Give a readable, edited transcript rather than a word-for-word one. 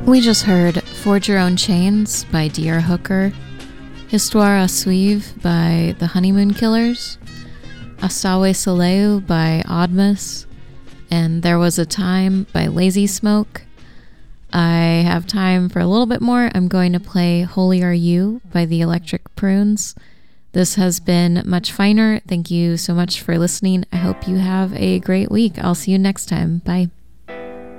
We just heard Forge Your Own Chains by Dear Hooker, Histoire à Suivre by The Honeymoon Killers, Asawe Soleu by Oddmus, and There Was a Time by Lazy Smoke. I have time for a little bit more. I'm going to play Holy Are You by The Electric Prunes. This has been Much Finer. Thank you so much for listening. I hope you have a great week. I'll see you next time. Bye.